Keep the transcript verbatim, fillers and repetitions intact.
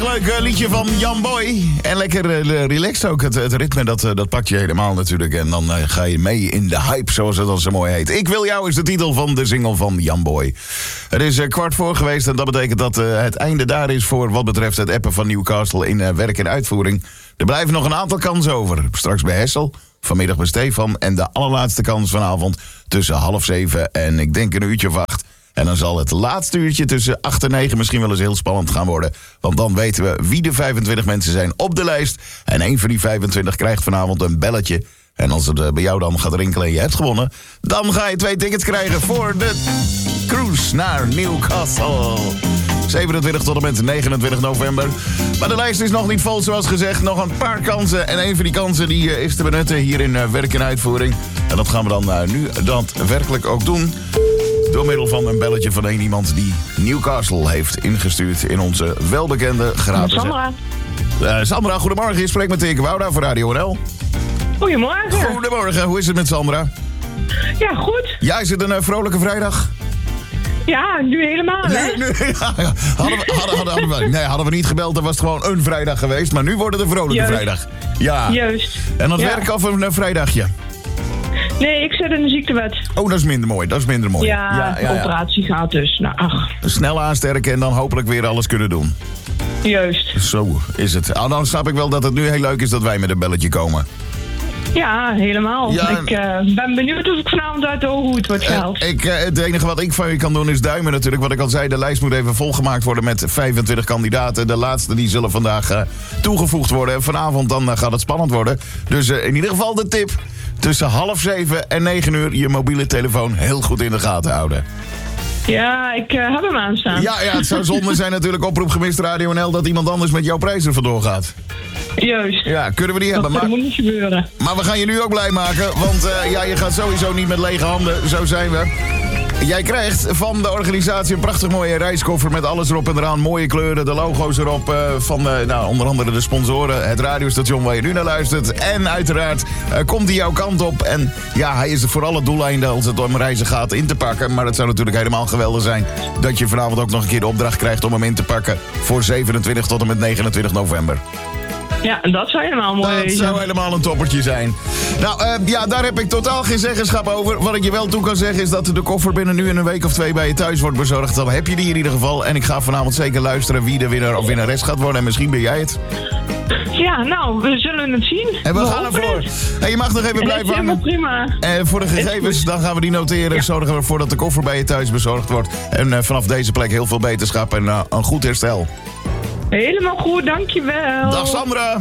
erg leuk uh, liedje van Jan Boy. En lekker uh, relaxed ook. Het, het ritme, dat, uh, dat pakt je helemaal natuurlijk. En dan uh, ga je mee in de hype, zoals het dan zo mooi heet. Ik wil jou is de titel van de single van Jan Boy. Het is uh, kwart voor geweest en dat betekent dat uh, het einde daar is voor wat betreft het appen van Newcastle in uh, werk en uitvoering. Er blijven nog een aantal kansen over. Straks bij Hessel, vanmiddag bij Stefan en de allerlaatste kans vanavond tussen half zeven en ik denk een uurtje of acht. En dan zal het laatste uurtje tussen acht en negen misschien wel eens heel spannend gaan worden. Want dan weten we wie de vijfentwintig mensen zijn op de lijst. En één van die vijfentwintig krijgt vanavond een belletje. En als het bij jou dan gaat rinkelen en je hebt gewonnen, dan ga je twee tickets krijgen voor de cruise naar Newcastle. zevenentwintig tot en met negenentwintig november. Maar de lijst is nog niet vol, zoals gezegd. Nog een paar kansen. En een van die kansen die uh, is te benutten hier in uh, werk en uitvoering. En dat gaan we dan uh, nu daadwerkelijk ook doen. Door middel van een belletje van een iemand die Newcastle heeft ingestuurd in onze welbekende gratis... Sandra. Uh, Sandra, goedemorgen. Je spreekt met Teke Wouda voor Radio N L. Goedemorgen. Goedemorgen. Hoe is het met Sandra? Ja, goed. Ja, is het een uh, vrolijke vrijdag? Ja, nu helemaal, hè? Nu, nu, ja, ja. Hadden, we, hadden, hadden, hadden, we, nee, hadden we niet gebeld, dan was het gewoon een vrijdag geweest. Maar nu wordt het een vrolijke Juist. vrijdag. Ja. Juist. En dat Ja. werk of een uh, vrijdagje? Nee, ik zit in de ziektewet. Oh, dat is minder mooi. Dat is minder mooi. Ja, ja, ja, de ja. operatie gaat dus. Nou, ach. Snel aansterken en dan hopelijk weer alles kunnen doen. Juist. Zo is het. Nou, dan snap ik wel dat het nu heel leuk is dat wij met een belletje komen. Ja, helemaal. Ja. Ik uh, ben benieuwd of ik vanavond uit de hoge hoed word gehaald. Uh, ik, uh, het enige wat ik van je kan doen is duimen natuurlijk. Wat ik al zei, de lijst moet even volgemaakt worden met vijfentwintig kandidaten. De laatste die zullen vandaag uh, toegevoegd worden. En vanavond dan uh, gaat het spannend worden. Dus uh, in ieder geval de tip. Tussen half zeven en negen uur je mobiele telefoon heel goed in de gaten houden. Ja, ik uh, heb hem aanstaan. Ja, ja, het zou zonde zijn natuurlijk, oproep gemist Radio N L, dat iemand anders met jouw prijs er vandoor gaat. Juist. Ja, kunnen we die Dat, hebben. dat Maar, moet niet gebeuren. maar we gaan je nu ook blij maken, want uh, ja, je gaat sowieso niet met lege handen. Zo zijn we. Jij krijgt van de organisatie een prachtig mooie reiskoffer met alles erop en eraan. Mooie kleuren, de logo's erop uh, van uh, nou, onder andere de sponsoren. Het radiostation waar je nu naar luistert. En uiteraard uh, komt hij jouw kant op. En ja, hij is er voor alle doeleinden als het om reizen gaat in te pakken. Maar het zou natuurlijk helemaal geweldig zijn dat je vanavond ook nog een keer de opdracht krijgt om hem in te pakken voor zevenentwintig tot en met negenentwintig november. Ja, dat zou helemaal mooi Dat wezen. zou helemaal een toppertje zijn. Nou, uh, ja, daar heb ik totaal geen zeggenschap over. Wat ik je wel toe kan zeggen is dat de koffer binnen nu en een week of twee bij je thuis wordt bezorgd. Dan heb je die in ieder geval. En ik ga vanavond zeker luisteren wie de winnaar of winnares gaat worden. En misschien ben jij het. Ja, nou, we zullen het zien. En we, we gaan ervoor. En je mag nog even blijven hangen. Prima. En voor de gegevens, dan gaan we die noteren. Ja. Zorgen we ervoor dat de koffer bij je thuis bezorgd wordt. En uh, vanaf deze plek heel veel beterschap en uh, een goed herstel. Helemaal goed, dankjewel. Dag Sandra.